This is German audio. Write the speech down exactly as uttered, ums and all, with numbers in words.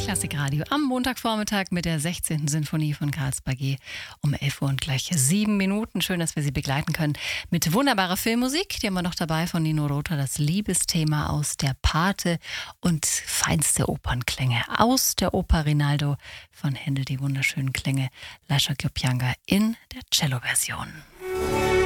Klassikradio am Montagvormittag mit der sechzehnten Sinfonie von Carls Berger um elf Uhr und gleich sieben Minuten. Schön, dass wir Sie begleiten können mit wunderbarer Filmmusik. Die haben wir noch dabei von Nino Rota, das Liebesthema aus der Pate und feinste Opernklänge aus der Oper Rinaldo von Händel, die wunderschönen Klänge Lascia Chiopianga in der Cello-Version.